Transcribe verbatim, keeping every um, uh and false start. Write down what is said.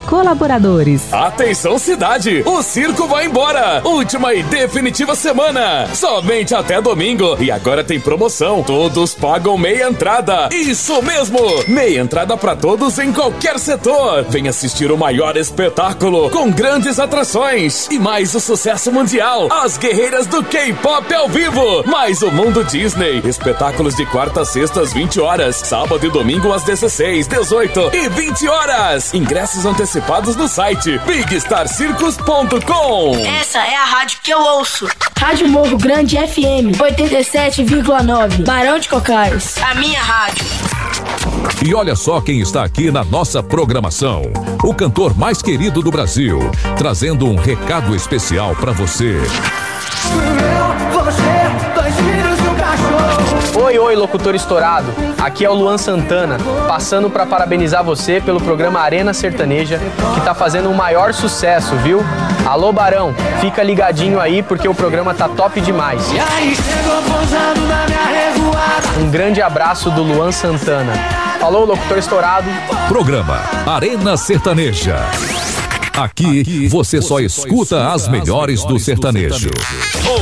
colaboradores. Atenção cidade, o circo vai embora. Última e definitiva semana. Somente até domingo. E agora tem promoção. Todos pagam meia entrada. Isso mesmo. Meia entrada pra todos em qualquer setor. Vem assistir o maior espetáculo com grandes atrações. E mais o sucesso mundial. As guerreiras do K-pop ao vivo. Mais o Mundo Disney. Espetáculos de quarta a sexta às vinte horas. Sábado e domingo às dezesseis, dezoito e vinte horas. Ingressos antecipados no site big star circus ponto com. Essa é a rádio que eu ouço. Rádio Morro Grande F M oitenta e sete vírgula nove, Barão de Cocais. A minha rádio. E olha só quem está aqui na nossa programação. O cantor mais querido do Brasil, trazendo um recado especial para você. Eu, você, dois filhos e um cachorro. Oi, oi, locutor estourado. Aqui é o Luan Santana, passando para parabenizar você pelo programa Arena Sertaneja, que tá fazendo o maior sucesso, viu? Alô, Barão, fica ligadinho aí porque o programa tá top demais. E aí chegou pousando na minha revoada. Um grande abraço do Luan Santana. Falou, locutor estourado. Programa Arena Sertaneja. Aqui você só escuta as melhores do sertanejo.